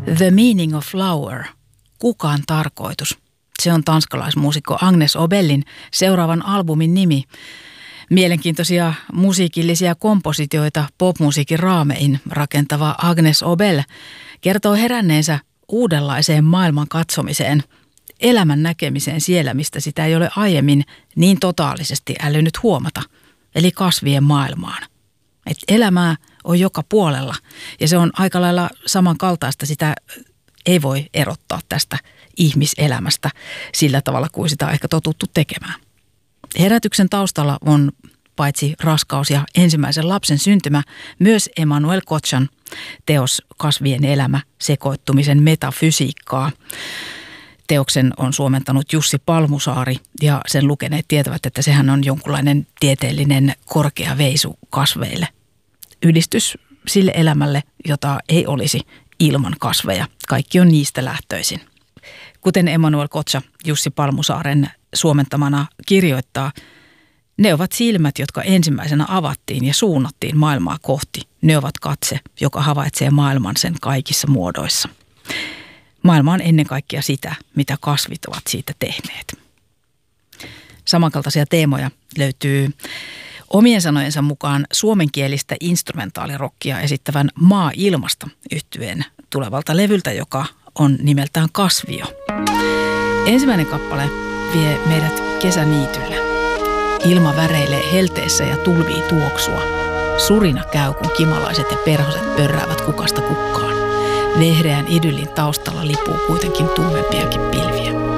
The Meaning of Flower, kukaan tarkoitus. Se on tanskalaismuusikko Agnes Obelin seuraavan albumin nimi. Mielenkiintoisia musiikillisia kompositioita popmusiikin raamein rakentava Agnes Obel kertoo heränneensä uudenlaiseen maailman katsomiseen, elämän näkemiseen siellä, mistä sitä ei ole aiemmin niin totaalisesti älynyt huomata, eli kasvien maailmaan. Et elämää on joka puolella ja se on aika lailla samankaltaista, sitä ei voi erottaa tästä ihmiselämästä sillä tavalla kuin sitä on ehkä totuttu tekemään. Herätyksen taustalla on paitsi raskaus ja ensimmäisen lapsen syntymä, myös Emmanuel Kotsan teos Kasvien elämä, sekoittumisen metafysiikkaa. Teoksen on suomentanut Jussi Palmusaari ja sen lukeneet tietävät, että sehän on jonkunlainen tieteellinen korkea veisu kasveille. Ylistys sille elämälle, jota ei olisi ilman kasveja. Kaikki on niistä lähtöisin. Kuten Emmanuel Kotsa Jussi Palmusaaren suomentamana kirjoittaa, ne ovat silmät, jotka ensimmäisenä avattiin ja suunnattiin maailmaa kohti. Ne ovat katse, joka havaitsee maailman sen kaikissa muodoissa. Maailma on ennen kaikkea sitä, mitä kasvit ovat siitä tehneet. Samankaltaisia teemoja löytyy omien sanojensa mukaan suomenkielistä instrumentaalirokkia esittävän Maa-ilmasta -yhtyeen tulevalta levyltä, joka on nimeltään Kasvio. Ensimmäinen kappale vie meidät kesäniitylle. Ilma väreilee helteessä ja tulvii tuoksua. Surina käy, kun kimalaiset ja perhoset pörräävät kukasta kukkaan. Vehreän idyllin taustalla lipuu kuitenkin tummempiakin pilviä.